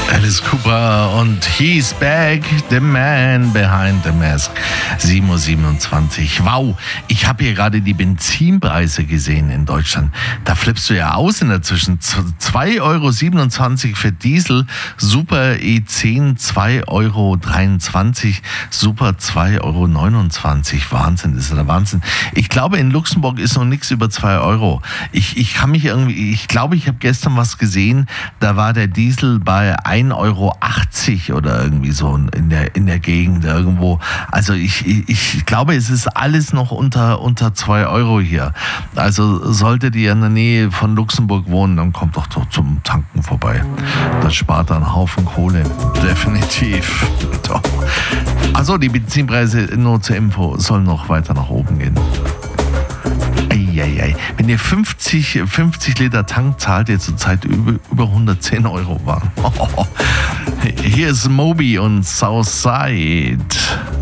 Alice Cooper und He's Back, the man behind the mask. 7:27 Uhr. Wow, ich habe hier gerade die Benzinpreise gesehen in Deutschland. Da flippst du ja aus in der Zwischen. 2,27 € für Diesel, Super E10 2,23 €, Super 2,29 €. Wahnsinn, das ist der Wahnsinn. Ich glaube, in Luxemburg ist noch nichts über 2 €. Ich glaube, ich habe gestern was gesehen, da war der Diesel bei 1,80 € oder irgendwie so in der Gegend irgendwo. Also ich glaube, es ist alles noch unter 2 € hier. Also solltet ihr in der Nähe von Luxemburg wohnen, dann kommt doch zum Tanken vorbei. Das spart einen Haufen Kohle. Definitiv. Doch. Also die Benzinpreise, nur zur Info, sollen noch weiter nach oben gehen. Eieiei. Wenn ihr 50 Liter Tank zahlt, ihr zurzeit über 110 € waren. Hier ist Moby und Southside.